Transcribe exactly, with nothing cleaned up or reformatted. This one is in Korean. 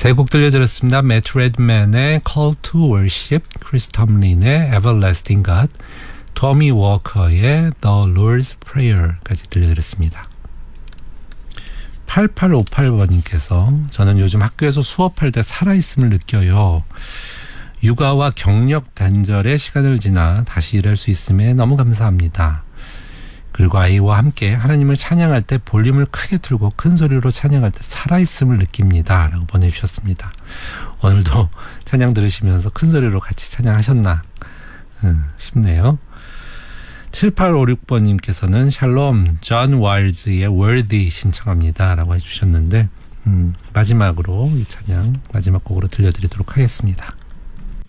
세 곡 들려드렸습니다. 매트 레드맨의 Call to Worship, 크리스 톰린의 Everlasting God, 토미 워커의 The Lord's Prayer까지 들려드렸습니다. 팔팔오팔 번님께서 저는 요즘 학교에서 수업할 때 살아있음을 느껴요. 육아와 경력 단절의 시간을 지나 다시 일할 수 있음에 너무 감사합니다. 그리고 아이와 함께 하나님을 찬양할 때 볼륨을 크게 틀고 큰 소리로 찬양할 때 살아있음을 느낍니다. 라고 보내주셨습니다. 오늘도 찬양 들으시면서 큰 소리로 같이 찬양하셨나 음, 싶네요. 칠팔오육 번님께서는 샬롬, 존 와일즈의 Worthy 신청합니다. 라고 해주셨는데 음, 마지막으로 이 찬양 마지막 곡으로 들려드리도록 하겠습니다.